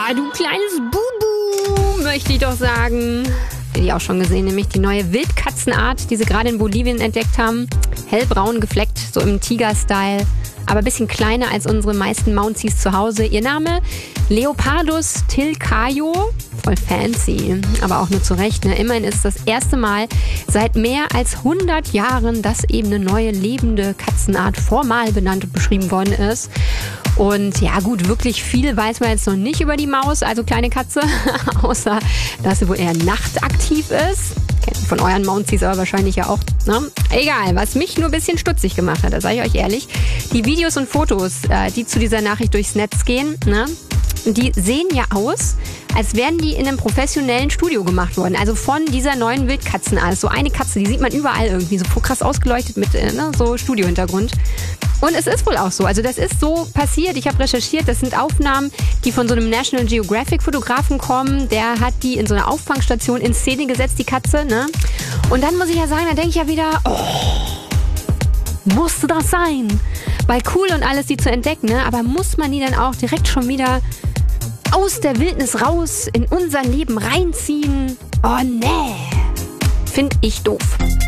du kleines Bubu, möchte ich doch sagen. Habt ihr die auch schon gesehen, nämlich die neue Wildkatzenart, die sie gerade in Bolivien entdeckt haben. Hellbraun gefleckt, so im Tiger-Style, aber ein bisschen kleiner als unsere meisten Mounties zu Hause. Ihr Name? Leopardus tilcaio. Voll fancy, aber auch nur zu Recht. Ne? Immerhin ist das erste Mal seit mehr als 100 Jahren, dass eben eine neue lebende Katzenart formal benannt und beschrieben worden ist. Und ja gut, wirklich viel weiß man jetzt noch nicht über die Maus, also kleine Katze, außer dass sie wohl eher nachtaktiv ist. Kennt ihr von euren Mounties aber wahrscheinlich ja auch. Ne? Egal, was mich nur ein bisschen stutzig gemacht hat, da sage ich euch ehrlich, die Videos und Fotos, die zu dieser Nachricht durchs Netz gehen, ne? Die sehen ja aus, als wären die in einem professionellen Studio gemacht worden. Also von dieser neuen Wildkatzenart. So eine Katze, die sieht man überall irgendwie, so krass ausgeleuchtet mit so Studiohintergrund. Und es ist wohl auch so. Also das ist so passiert. Ich habe recherchiert, das sind Aufnahmen, die von so einem National Geographic Fotografen kommen. Der hat die in so einer Auffangstation in Szene gesetzt, die Katze. Ne? Und dann muss ich ja sagen, da denke ich ja wieder, musste das sein? Weil cool und alles, die zu entdecken, ne? Aber muss man die dann auch direkt schon wieder aus der Wildnis raus in unser Leben reinziehen? Oh nee, finde ich doof.